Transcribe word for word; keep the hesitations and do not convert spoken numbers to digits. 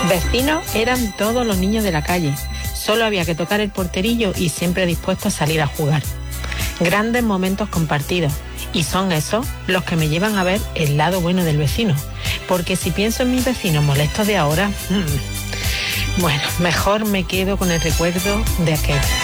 Vecinos eran todos los niños de la calle. Solo había que tocar el porterillo y siempre dispuestos a salir a jugar. Grandes momentos compartidos. Y son esos los que me llevan a ver el lado bueno del vecino. Porque si pienso en mis vecinos molestos de ahora, mmm, bueno, mejor me quedo con el recuerdo de aquel.